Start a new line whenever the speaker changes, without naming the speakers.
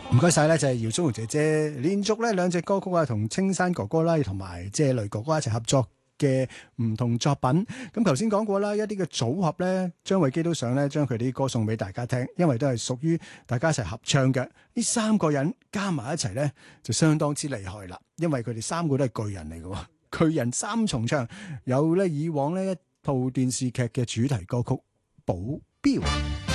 唔該晒咧，就係姚宗豪姐姐連續咧兩隻歌曲啊，同青山哥哥啦，同埋謝雷哥哥一齊合作嘅唔同作品。咁頭先講過啦，一啲嘅組合咧，張衛基都想咧將佢啲歌送俾大家聽，因為都係屬於大家一齊合唱嘅。呢三個人加埋一齊咧，就相當之厲害啦，因為佢哋三個都係巨人嚟嘅，巨人三重唱，有咧以往呢一套電視劇嘅主題歌曲《保鏢》。